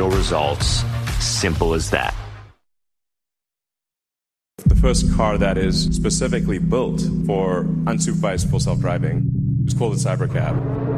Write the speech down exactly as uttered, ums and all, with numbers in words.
real results. Simple as that. The first car that is specifically built for unsupervised full self-driving is called a Cybercab.